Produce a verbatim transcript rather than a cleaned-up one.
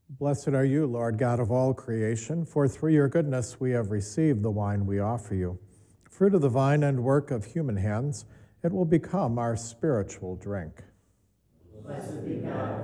Blessed are you, Lord God of all creation, for through your goodness we have received the wine we offer you. Fruit of the vine and work of human hands, it will become our spiritual drink. Blessed be God,